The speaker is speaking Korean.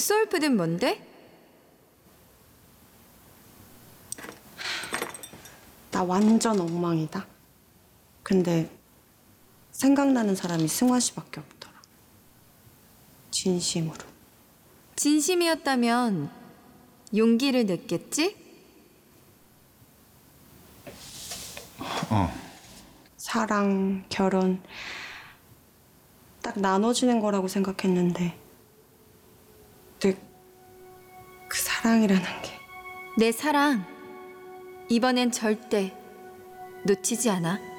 소울푸드는 뭔데? 나 완전 엉망이다. 근데 생각나는 사람이 승화 씨밖에 없더라. 진심으로. 진심이었다면 용기를 냈겠지? 사랑, 결혼 딱 나눠지는 거라고 생각했는데 근데 그 사랑이라는 게 내 사랑, 이번엔 절대 놓치지 않아.